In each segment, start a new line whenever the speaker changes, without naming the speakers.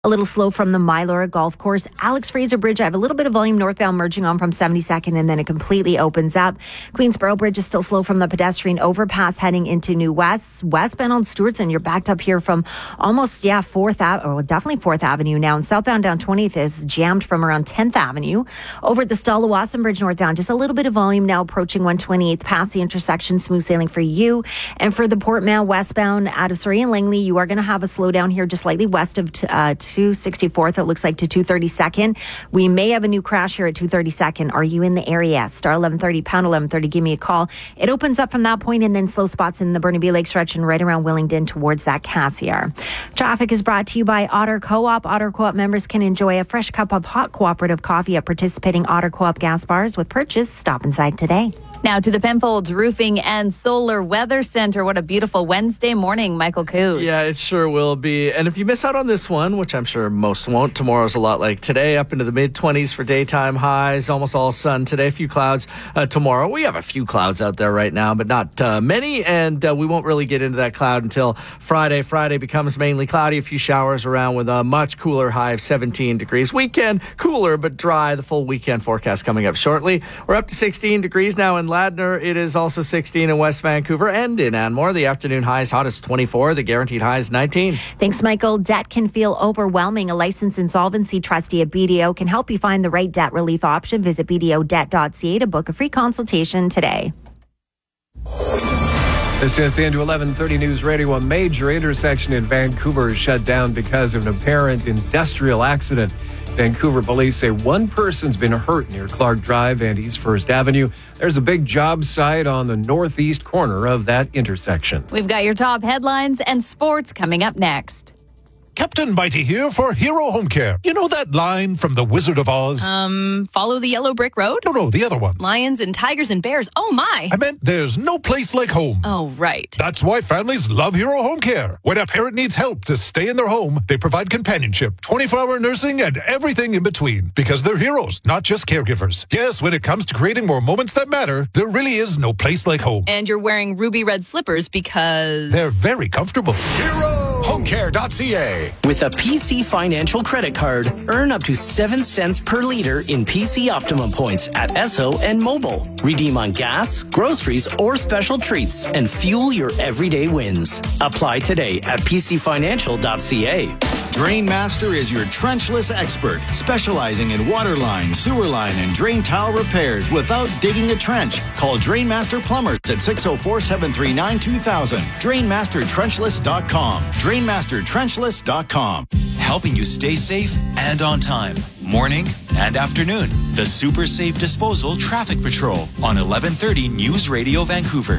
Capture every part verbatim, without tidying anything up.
A little slow from the Mylora Golf Course. Alex Fraser Bridge, I have a little bit of volume northbound merging on from seventy-second, and then it completely opens up. Queensboro Bridge is still slow from the pedestrian overpass heading into New West. Westbound on Stewartson, you're backed up here from almost, yeah, fourth Avenue, or definitely fourth Avenue now. And southbound down twentieth is jammed from around tenth Avenue. Over at the Stella-Wasson Bridge northbound, just a little bit of volume now approaching one twenty-eighth past the intersection. Smooth sailing for you. And for the Portmail westbound out of Surrey and Langley, you are going to have a slowdown here just slightly west of t- uh, two sixty-fourth, it looks like, to two thirty-second. We may have a new crash here at two thirty-second. Are you in the area? Star eleven thirty, pound eleven thirty, give me a call. It opens up from that point, and then slow spots in the Burnaby Lake stretch and right around Willingdon towards that Cassiar. Traffic is brought to you by Otter Co-op. Otter Co-op members can enjoy a fresh cup of hot cooperative coffee at participating Otter Co-op gas bars with purchase. Stop inside today.
Now to the Penfolds Roofing and Solar Weather Center. What a beautiful Wednesday morning, Michael Coos.
Yeah, it sure will be. And if you miss out on this one, which I'm sure most won't, tomorrow's a lot like today, up into the mid-twenties for daytime highs, almost all sun today, a few clouds uh, tomorrow. We have a few clouds out there right now, but not uh, many, and uh, we won't really get into that cloud until Friday. Friday becomes mainly cloudy, a few showers around with a much cooler high of seventeen degrees. Weekend, cooler but dry. The full weekend forecast coming up shortly. We're up to sixteen degrees now in Ladner. It is also sixteen in West Vancouver and in Anmore. The afternoon high is hot as twenty-four. The guaranteed high is nineteen.
Thanks, Michael. Debt can feel overwhelming. A licensed insolvency trustee at B D O can help you find the right debt relief option. Visit b d o debt dot c a to book a free consultation today.
It's just into eleven thirty News Radio. A major intersection in Vancouver is shut down because of an apparent industrial accident. Vancouver police say one person's been hurt near Clark Drive and East First Avenue. There's a big job site on the northeast corner of that intersection.
We've got your top headlines and sports coming up next.
Captain Mighty here for Hero Home Care. You know that line from The Wizard of Oz?
Um, follow the yellow brick road?
No, no, the other one.
Lions and tigers and bears. Oh, my.
I meant there's no place like home.
Oh, right.
That's why families love Hero Home Care. When a parent needs help to stay in their home, they provide companionship, twenty-four hour nursing, and everything in between. Because they're heroes, not just caregivers. Yes, when it comes to creating more moments that matter, there really is no place like home.
And you're wearing ruby red slippers because...
they're very comfortable.
Hero Home Care dot c a.
With a P C Financial credit card, earn up to seven cents per liter in P C Optimum points at Esso and Mobile. Redeem on gas, groceries, or special treats and fuel your everyday wins. Apply today at p c financial dot c a.
Drainmaster is your trenchless expert, specializing in water line, sewer line, and drain tile repairs without digging a trench. Call Drainmaster Plumbers at six oh four, seven three nine, two thousand. drain master trenchless dot com. drain master trenchless dot com.
Helping you stay safe and on time. Morning and afternoon. The Super Safe Disposal Traffic Patrol on eleven thirty News Radio Vancouver.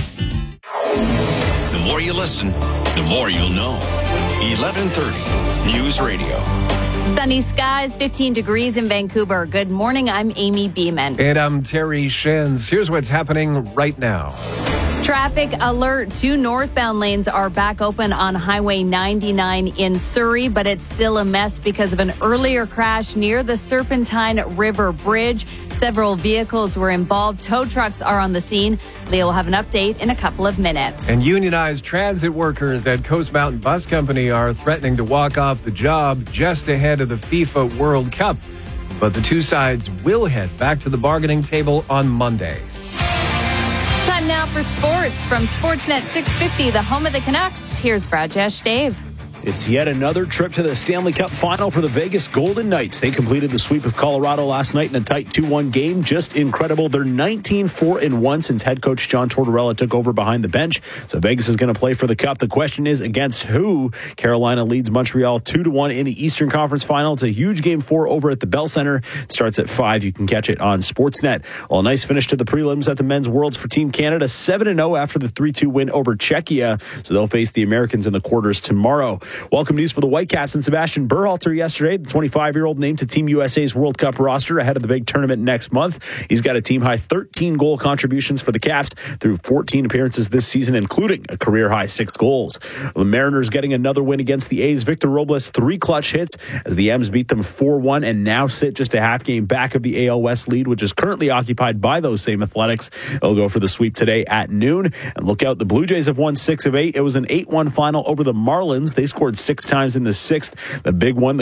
The more you listen, the more you'll know. eleven thirty News Radio.
Sunny skies, fifteen degrees in Vancouver. Good morning. I'm Amy Beeman.
And I'm Terry Shens. Here's what's happening right now.
Traffic alert. Two northbound lanes are back open on Highway ninety-nine in Surrey, but it's still a mess because of an earlier crash near the Serpentine River Bridge. Several vehicles were involved. Tow trucks are on the scene. They will have an update in a couple of minutes.
And unionized transit workers at Coast Mountain Bus Company are threatening to walk off the job just ahead of the FIFA World Cup. But the two sides will head back to the bargaining table on Monday.
Time now for sports from Sportsnet six fifty, the home of the Canucks. Here's Brajesh Dave.
It's yet another trip to the Stanley Cup final for the Vegas Golden Knights. They completed the sweep of Colorado last night in a tight two one game. Just incredible. They're nineteen four and one since head coach John Tortorella took over behind the bench. So Vegas is going to play for the Cup. The question is against who? Carolina leads Montreal two to one in the Eastern Conference Final. It's a huge game four over at the Bell Center. It starts at five. You can catch it on Sportsnet. Well, a nice finish to the prelims at the Men's Worlds for Team Canada. seven and oh after the three two win over Czechia. So they'll face the Americans in the quarters tomorrow. Welcome news for the Whitecaps and Sebastian Berhalter yesterday. The twenty-five-year-old named to Team U S A's World Cup roster ahead of the big tournament next month. He's got a team-high thirteen goal contributions for the Caps through fourteen appearances this season, including a career-high six goals. The Mariners getting another win against the A's. Victor Robles, three clutch hits as the M's beat them four one and now sit just a half game back of the A L West lead, which is currently occupied by those same Athletics. They'll go for the sweep today at noon. And look out, the Blue Jays have won six of eight. It was an eight one final over the Marlins. They scored scored six times in the sixth. The big one,